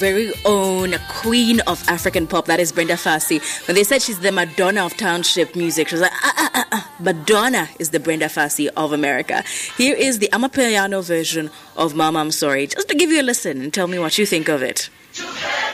Very own queen of African pop, that is Brenda Fassie. When they said she's the Madonna of township music, she was like, Madonna is the Brenda Fassie of America. Here is the amapiano version of Mama I'm Sorry, just to give you a listen and tell me what you think of it.